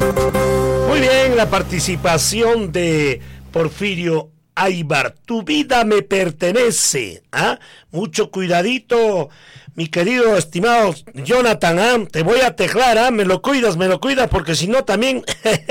Muy bien, la participación de Porfirio Aybar. Tu vida me pertenece. ¿Ah? Mucho cuidadito, mi querido estimado Jonathan. ¿Ah? Te voy a teclar. ¿Ah? Me lo cuidas, porque si no también.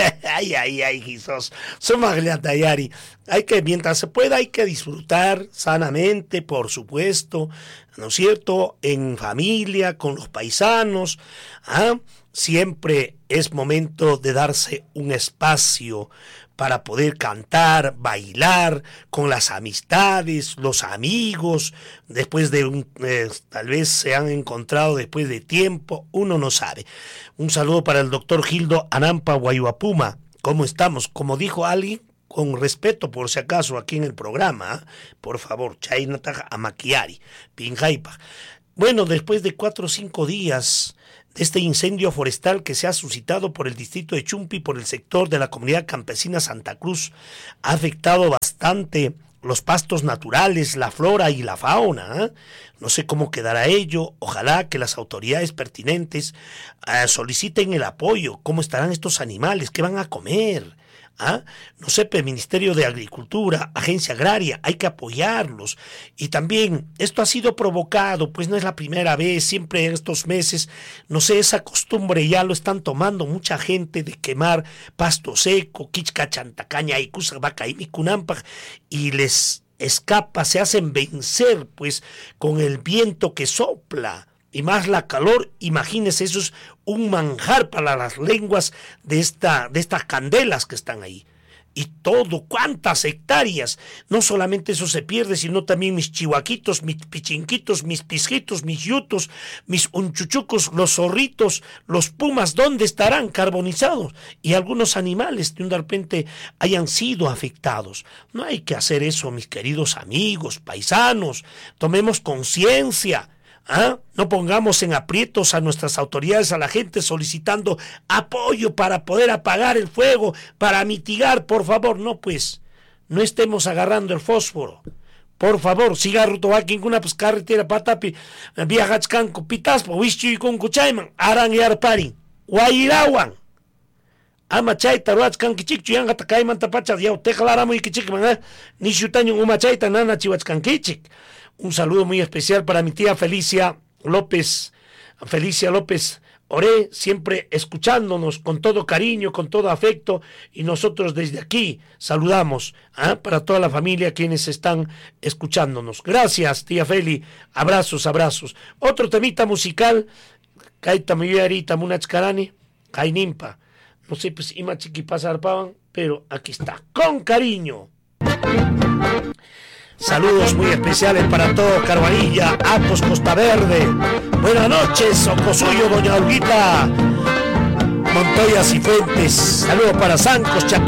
ay, Jesús. Somagliatayari. Hay que, mientras se pueda, hay que disfrutar sanamente, por supuesto, ¿no es cierto? En familia, con los paisanos. ¿Ah? Siempre es momento de darse un espacio para poder cantar, bailar con las amistades, los amigos, después de tal vez se han encontrado después de tiempo, uno no sabe. Un saludo para el doctor Gildo Anampa Guayuapuma. ¿Cómo estamos? Como dijo alguien, con respeto por si acaso aquí en el programa, por favor, Chaynata Amakiari, Pinjaipa. Bueno, después de 4 o 5 días de este incendio forestal que se ha suscitado por el distrito de Chumpi, por el sector de la comunidad campesina Santa Cruz, ha afectado bastante los pastos naturales, la flora y la fauna. ¿Eh? No sé cómo quedará ello. Ojalá que las autoridades pertinentes soliciten el apoyo. ¿Cómo estarán estos animales? ¿Qué van a comer? ¿Ah? No sé, Ministerio de Agricultura, Agencia Agraria, hay que apoyarlos. Y también esto ha sido provocado, pues no es la primera vez, siempre en estos meses, no sé, esa costumbre ya lo están tomando mucha gente de quemar pasto seco, quichca, chantacaña, icusa, vaca y micunampa, y les escapa, se hacen vencer pues con el viento que sopla. Y más la calor, imagínense, eso es un manjar para las lenguas de estas candelas que están ahí. Y todo, cuántas hectáreas. No solamente eso se pierde, sino también mis chihuaquitos, mis pichinquitos, mis pisjitos, mis yutos, mis unchuchucos, los zorritos, los pumas, ¿dónde estarán carbonizados? Y algunos animales de repente hayan sido afectados. No hay que hacer eso, mis queridos amigos, paisanos. Tomemos conciencia. ¿Ah? No pongamos en aprietos a nuestras autoridades, a la gente solicitando apoyo para poder apagar el fuego, para mitigar, por favor. No, pues, no estemos agarrando el fósforo. Por favor, cigarro tobaquín una pues carretera patapi, viajachcanco, pitaspo, wischi con cuchayman, aran y arparin, guayirawan. Ama chayta ruachkan kichik yanga takayman tapachas ya tejlara muy kichik man, ni shutaño uma chayta nana chiwachkan kichik. Un saludo muy especial para mi tía Felicia López Oré, siempre escuchándonos con todo cariño, con todo afecto, y nosotros desde aquí saludamos para toda la familia quienes están escuchándonos. Gracias, tía Feli, abrazos. Otro temita musical, Kaita Muyarita Munachkarani, Kainimpa. No sé, pues, ima chiqui pasarpaban, pero aquí está, con cariño. Saludos muy especiales para todo Carvanilla, Atos, Costa Verde. Buenas noches, Ocosuyo, Doña Olguita, Montoya Cifuentes. Saludos para Sancos, Chaquín.